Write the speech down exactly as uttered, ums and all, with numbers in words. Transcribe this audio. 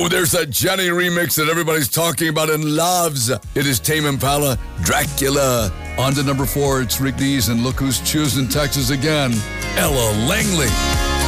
Oh, there's a Jenny remix that everybody's talking about and loves. It is Tame Impala, Dracula. On to number four, it's Rick Dees, and look who's choosing Texas again, Ella Langley.